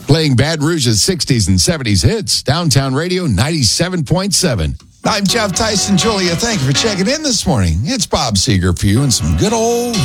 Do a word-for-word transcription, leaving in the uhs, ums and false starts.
Playing Baton Rouge's sixties and seventies hits. Downtown Radio ninety-seven point seven. I'm Jeff Tyson. Julia, thank you for checking in this morning. It's Bob Seger for you and some good old